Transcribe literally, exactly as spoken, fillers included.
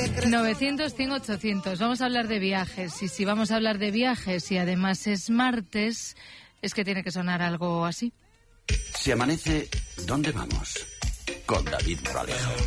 novecientos, cien, ochocientos. Vamos a hablar de viajes. Y si vamos a hablar de viajes y además es martes, es que tiene que sonar algo así. Si amanece, ¿dónde vamos? Con David Moralejo.